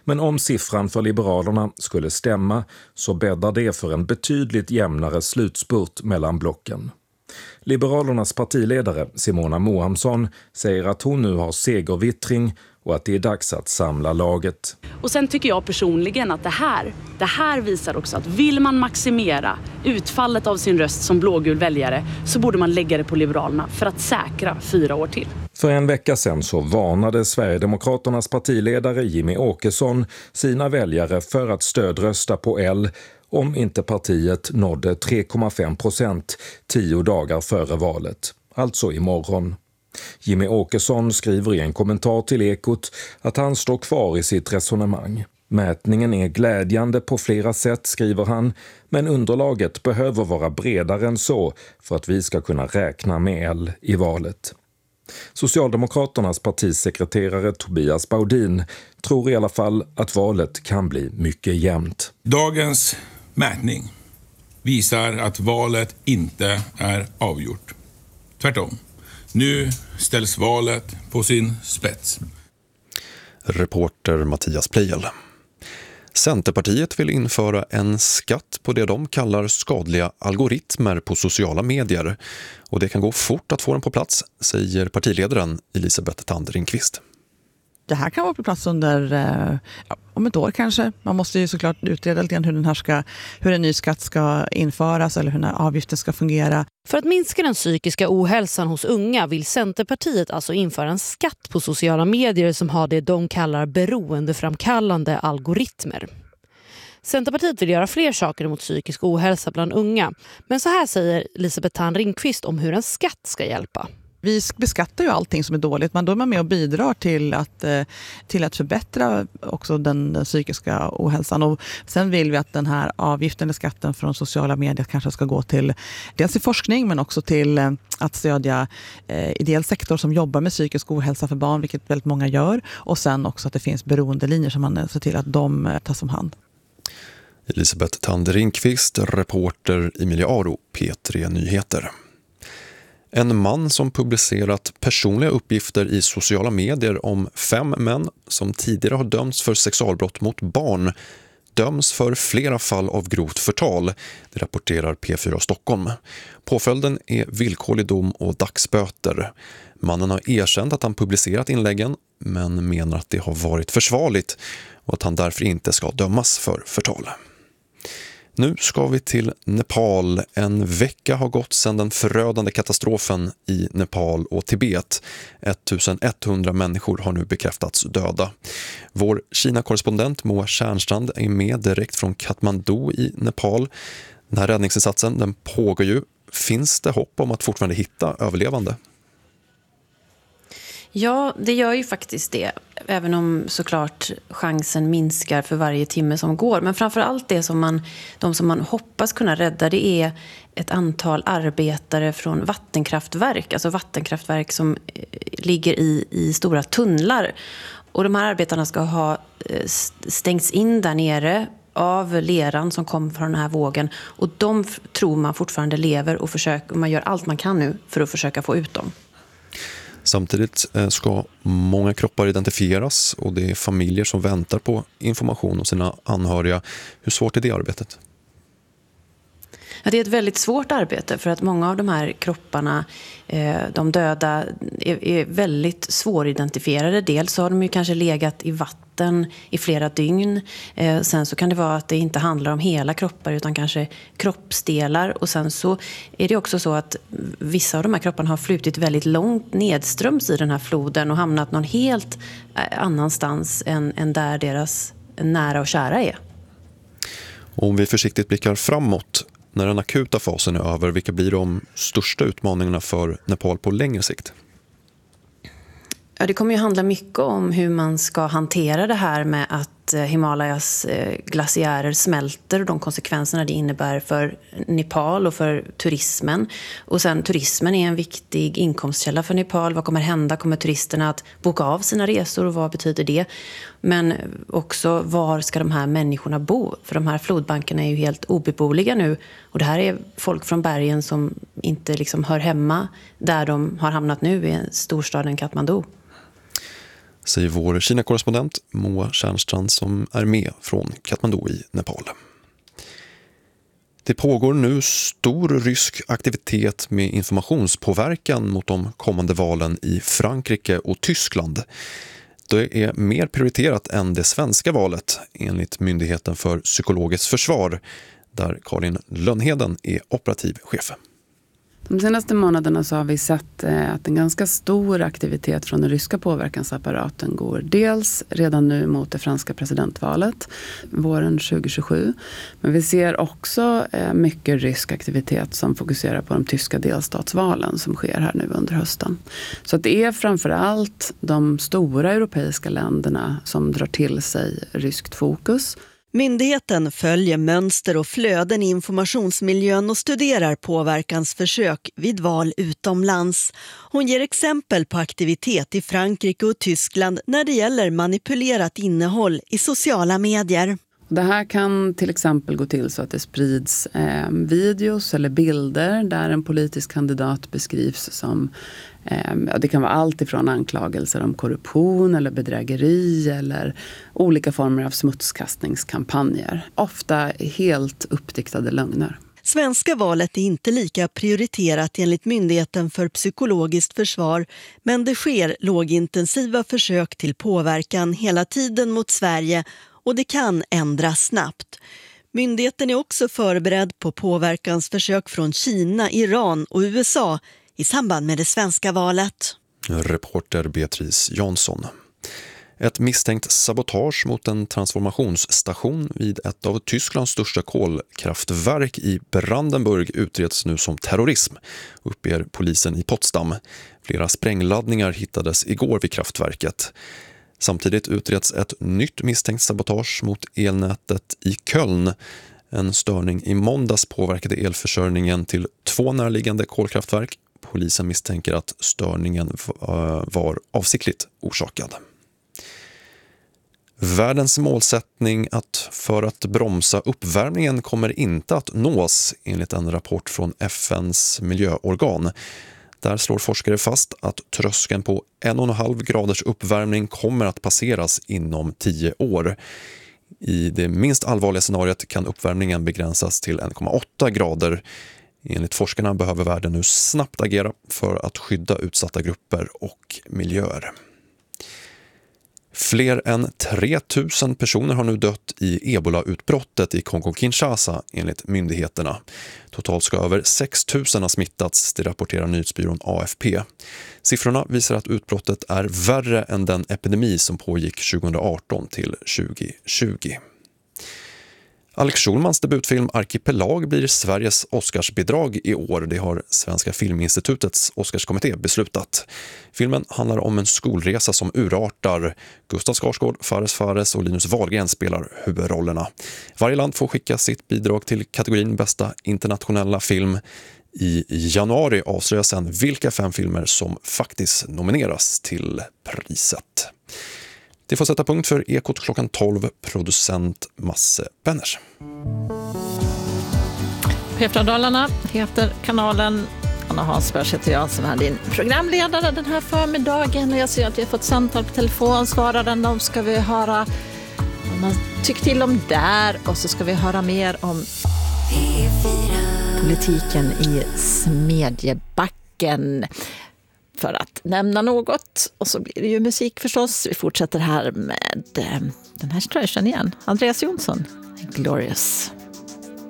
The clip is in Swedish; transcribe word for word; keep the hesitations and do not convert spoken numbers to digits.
Men om siffran för Liberalerna skulle stämma så bäddar det för en betydligt jämnare slutspurt mellan blocken. Liberalernas partiledare Simona Mohamsson säger att hon nu har segervittring och att det är dags att samla laget. Och sen tycker jag personligen att det här, det här visar också att vill man maximera utfallet av sin röst som blågul väljare så borde man lägga det på Liberalerna för att säkra fyra år till. För en vecka sedan så varnade Sverigedemokraternas partiledare Jimmie Åkesson sina väljare för att stödrösta på L om inte partiet nådde tre komma fem procent tio dagar före valet, alltså imorgon. Jimmie Åkesson skriver i en kommentar till Ekot att han står kvar i sitt resonemang. Mätningen är glädjande på flera sätt, skriver han, men underlaget behöver vara bredare än så för att vi ska kunna räkna med L i valet. Socialdemokraternas partisekreterare Tobias Baudin tror i alla fall att valet kan bli mycket jämnt. Dagens mätning visar att valet inte är avgjort. Tvärtom. Nu ställs valet på sin spets. Reporter Mattias Plejel. Centerpartiet vill införa en skatt på det de kallar skadliga algoritmer på sociala medier. Och det kan gå fort att få den på plats, säger partiledaren Elisabeth Thand Ringqvist. Det här kan vara på plats under ja, om ett år kanske. Man måste ju såklart utreda lite grann hur, den här ska, hur en ny skatt ska införas eller hur den här avgiften ska fungera. För att minska den psykiska ohälsan hos unga vill Centerpartiet alltså införa en skatt på sociala medier som har det de kallar beroendeframkallande algoritmer. Centerpartiet vill göra fler saker mot psykisk ohälsa bland unga. Men så här säger Elisabeth Thand Ringqvist om hur en skatt ska hjälpa. Vi beskattar ju allting som är dåligt, men då är man med och bidrar till att, till att förbättra också den, den psykiska ohälsan. Och sen vill vi att den här avgiften eller skatten från sociala medier kanske ska gå till dels till forskning men också till att stödja eh, ideell sektor som jobbar med psykisk ohälsa för barn, vilket väldigt många gör. Och sen också att det finns beroendelinjer som man ser till att de eh, tas om hand. Elisabeth Thand Ringqvist, reporter Emilia Aro, P tre Nyheter. En man som publicerat personliga uppgifter i sociala medier om fem män som tidigare har dömts för sexualbrott mot barn döms för flera fall av grovt förtal, det rapporterar P fyra Stockholm. Påföljden är villkorlig dom och dagsböter. Mannen har erkänt att han publicerat inläggen men menar att det har varit försvarligt och att han därför inte ska dömas för förtal. Nu ska vi till Nepal. En vecka har gått sedan den förödande katastrofen i Nepal och Tibet. ettusenetthundra människor har nu bekräftats döda. Vår Kina-korrespondent Moa Tjärnstrand är med direkt från Kathmandu i Nepal. Den här räddningsinsatsen den pågår ju. Finns det hopp om att fortfarande hitta överlevande? Ja, det gör ju faktiskt det. Även om såklart chansen minskar för varje timme som går. Men framförallt det som man, de som man hoppas kunna rädda, det är ett antal arbetare från vattenkraftverk. Alltså vattenkraftverk som ligger i, i stora tunnlar. Och de här arbetarna ska ha stängts in där nere av leran som kom från den här vågen. Och de tror man fortfarande lever och försöker, man gör allt man kan nu för att försöka få ut dem. Samtidigt ska många kroppar identifieras och det är familjer som väntar på information om sina anhöriga. Hur svårt är det arbetet? Ja, det är ett väldigt svårt arbete för att många av de här kropparna, de döda, är väldigt svåridentifierade. Dels så har de ju kanske legat i vatten i flera dygn. Sen så kan det vara att det inte handlar om hela kroppar utan kanske kroppsdelar. Och sen så är det också så att vissa av de här kropparna har flutit väldigt långt nedströms i den här floden och hamnat någon helt annanstans än, än där deras nära och kära är. Om vi försiktigt blickar framåt, när den akuta fasen är över, vilka blir de största utmaningarna för Nepal på längre sikt? Ja, det kommer ju handla mycket om hur man ska hantera det här med att Himalayas glaciärer smälter och de konsekvenserna det innebär för Nepal och för turismen. Och sen turismen är en viktig inkomstkälla för Nepal. Vad kommer hända? Kommer turisterna att boka av sina resor och vad betyder det? Men också var ska de här människorna bo? För de här flodbankerna är ju helt obeboeliga nu. Och det här är folk från bergen som inte liksom hör hemma där de har hamnat nu i storstaden Kathmandu. säger vår Kina-korrespondent Moa Tjärnstrand som är med från Kathmandu i Nepal. Det pågår nu stor rysk aktivitet med informationspåverkan mot de kommande valen i Frankrike och Tyskland. Det är mer prioriterat än det svenska valet enligt Myndigheten för psykologiskt försvar, där Karin Lönnheden är operativ chef. De senaste månaderna så har vi sett att en ganska stor aktivitet från den ryska påverkansapparaten går dels redan nu mot det franska presidentvalet våren tjugo tjugosju. Men vi ser också mycket rysk aktivitet som fokuserar på de tyska delstatsvalen som sker här nu under hösten. Så att det är framförallt de stora europeiska länderna som drar till sig ryskt fokus. Myndigheten följer mönster och flöden i informationsmiljön och studerar påverkansförsök vid val utomlands. Hon ger exempel på aktivitet i Frankrike och Tyskland när det gäller manipulerat innehåll i sociala medier. Det här kan till exempel gå till så att det sprids eh, videos eller bilder där en politisk kandidat beskrivs som eh, det kan vara allt ifrån anklagelser om korruption eller bedrägeri eller olika former av smutskastningskampanjer. Ofta helt uppdiktade lögner. Svenska valet är inte lika prioriterat enligt Myndigheten för psykologiskt försvar, men det sker lågintensiva försök till påverkan hela tiden mot Sverige och det kan ändras snabbt. Myndigheten är också förberedd på påverkansförsök från Kina, Iran och U S A i samband med det svenska valet. Reporter Beatrice Jansson. Ett misstänkt sabotage mot en transformationsstation vid ett av Tysklands största kolkraftverk i Brandenburg utreds nu som terrorism, uppger polisen i Potsdam. Flera sprängladdningar hittades igår vid kraftverket. Samtidigt utreds ett nytt misstänkt sabotage mot elnätet i Köln. En störning i måndags påverkade elförsörjningen till två närliggande kolkraftverk. Polisen misstänker att störningen var avsiktligt orsakad. Världens målsättning att för att bromsa uppvärmningen kommer inte att nås enligt en rapport från F N:s miljöorgan. Där slår forskare fast att tröskeln på en och en halv graders uppvärmning kommer att passeras inom tio år. I det minst allvarliga scenariot kan uppvärmningen begränsas till en komma åtta grader. Enligt forskarna behöver världen nu snabbt agera för att skydda utsatta grupper och miljöer. Fler än tre tusen personer har nu dött i Ebola-utbrottet i Kongo-Kinshasa enligt myndigheterna. Totalt ska över sex tusen ha smittats, det rapporterar nyhetsbyrån A F P. Siffrorna visar att utbrottet är värre än den epidemi som pågick tjugoarton till tjugohundratjugo. Alex Schulmans debutfilm Arkipelag blir Sveriges Oscarsbidrag i år. Det har Svenska Filminstitutets Oscarskommitté beslutat. Filmen handlar om en skolresa som urartar. Gustav Skarsgård, Fares Fares och Linus Wahlgren spelar huvudrollerna. Varje land får skicka sitt bidrag till kategorin bästa internationella film. I januari avslöjas sen vilka fem filmer som faktiskt nomineras till priset. Det får sätta punkt för Ekot klockan tolv, producent Masse Benners. P F Dalarna heter kanalen. Anna Hansberg heter jag som är din programledare den här förmiddagen. Och jag ser att vi har fått samtal på telefon. Svararen, de ska vi höra vad man tycker till om där. Och så ska vi höra mer om politiken i Smedjebacken. För att nämna något. Och så blir det ju musik förstås. Vi fortsätter här med den här ströjsen igen. Andreas Jonsson, Glorious.